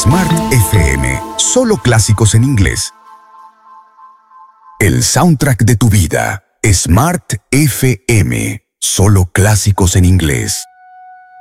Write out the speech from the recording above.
Smart FM, solo clásicos en inglés. El soundtrack de tu vida. Smart FM, solo clásicos en inglés.